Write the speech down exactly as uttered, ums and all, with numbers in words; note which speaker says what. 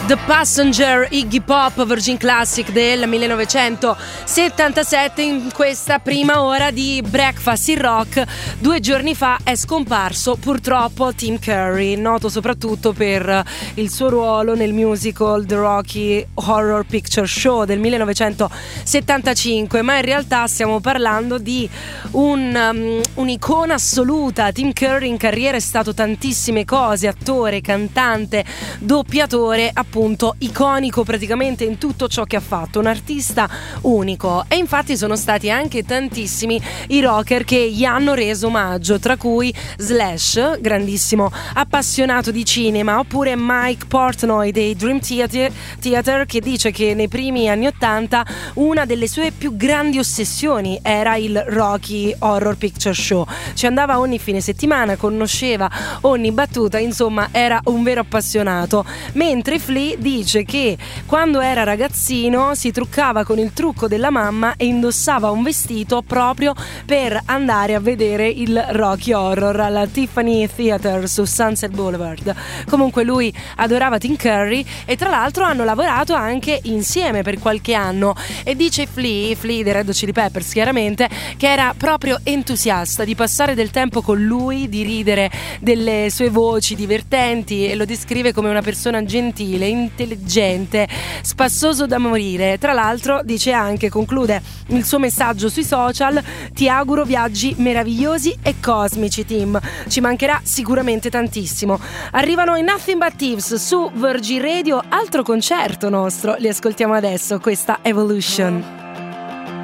Speaker 1: The Passenger, Iggy Pop, Virgin Classic del millenovecentosettantasette. In questa prima ora di Breakfast in Rock, due giorni fa è scomparso purtroppo Tim Curry, noto soprattutto per il suo ruolo nel musical The Rocky Horror Picture Show del millenovecentosettantacinque, ma in realtà stiamo parlando di un, um, un'icona assoluta. Tim Curry in carriera è stato tantissime cose: attore, cantante, doppiatore, appunto iconico praticamente in tutto ciò che ha fatto, un artista unico. E infatti sono stati anche tantissimi i rocker che gli hanno reso omaggio, tra cui Slash, grandissimo appassionato di cinema, oppure Mike Portnoy dei Dream Theater, Theater, che dice che nei primi anni ottanta una delle sue più grandi ossessioni era il Rocky Horror Picture Show. Ci andava ogni fine settimana, conosceva ogni battuta, insomma era un vero appassionato. Mentre Flea dice che quando era ragazzino si truccava con il trucco della mamma e indossava un vestito proprio per andare a vedere il Rocky Horror alla Tiffany Theater su Sunset Boulevard. Comunque lui adorava Tim Curry e tra l'altro hanno lavorato anche insieme per qualche anno, e dice Flea, Flea dei Red Hot Chili Peppers chiaramente, che era proprio entusiasta di passare del tempo con lui, di ridere delle sue voci divertenti, e lo descrive come una persona gentile, intelligente, spassoso da morire. Tra l'altro dice anche, conclude il suo messaggio sui social: ti auguro viaggi meravigliosi e cosmici Tim, ci mancherà sicuramente tantissimo. Arrivano i Nothing But Thieves su Virgin Radio, altro concerto nostro, li ascoltiamo adesso, questa Evolution.